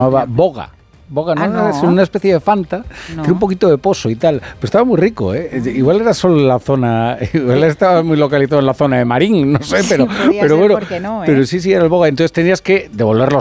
Boga. Boga, ¿no? No. Es una especie de Fanta, tiene un poquito de pozo y tal. Pero estaba muy rico, ¿eh? Igual era solo en la zona, igual estaba muy localizado en la zona de Marín, no sé, pero Sí, bueno. ¿por qué no, Pero sí, era el Boga. Entonces tenías que devolver los